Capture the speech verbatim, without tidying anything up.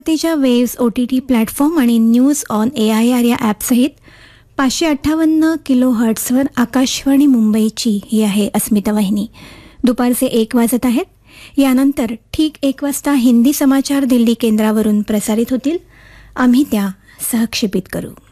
तिच्या waves O T T platform आणि news on A I R या ॲपसहित पाचशे अठ्ठावन्न किलो हर्ट्सवर आकाशवाणी मुंबईची ही आहे अस्मिता वाहिनी. दुपारचे एक वाजत आहेत. यानंतर ठीक एक वाजता हिंदी समाचार दिल्ली केंद्रावरून प्रसारित होतील. आम्ही त्या सहक्षेपित करू.